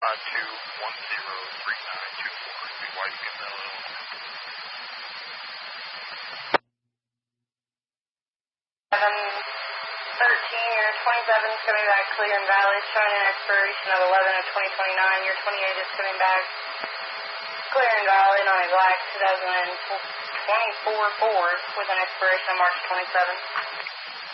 Be White Female Illinois. 13, year 27 is coming back clear and valid, showing an expiration of 11 of 2029. Year 28 is coming back clear and valid on a black 2024 Ford with an expiration of March 27.